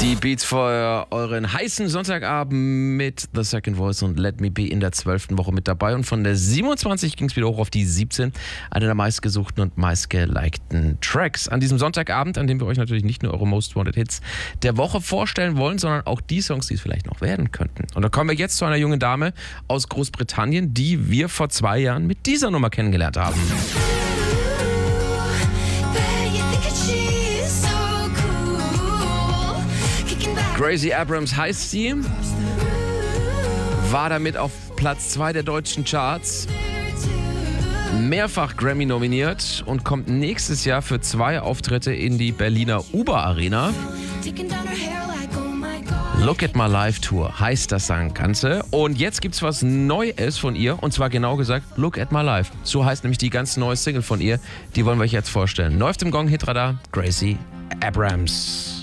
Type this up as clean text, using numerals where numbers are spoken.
Die Beats für euren heißen Sonntagabend mit The Second Voice und Let Me Be in der 12. Woche mit dabei. Und von der 27 ging es wieder hoch auf die 17. Eine der meistgesuchten und meistgelikten Tracks an diesem Sonntagabend, an dem wir euch natürlich nicht nur eure Most Wanted Hits der Woche vorstellen wollen, sondern auch die Songs, die es vielleicht noch werden könnten. Und da kommen wir jetzt zu einer jungen Dame aus Großbritannien, die wir vor 2 Jahren mit dieser Nummer kennengelernt haben. Gracie Abrams heißt sie, war damit auf Platz 2 der deutschen Charts, mehrfach Grammy nominiert und kommt nächstes Jahr für 2 Auftritte in die Berliner Uber Arena. Look at My Life Tour heißt das Ganze. Und jetzt gibt's was Neues von ihr, und zwar genau gesagt Look at My Life. So heißt nämlich die ganz neue Single von ihr, die wollen wir euch jetzt vorstellen. Läuft im Gong Hitradar, Gracie Abrams.